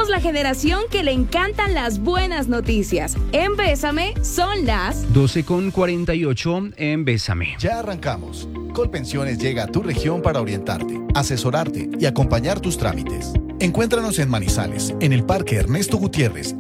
Somos la generación que le encantan las buenas noticias. En Bésame son las 12:48 en Bésame. Ya arrancamos. Colpensiones llega a tu región para orientarte, asesorarte y acompañar tus trámites. Encuéntranos en Manizales, en el Parque Ernesto Gutiérrez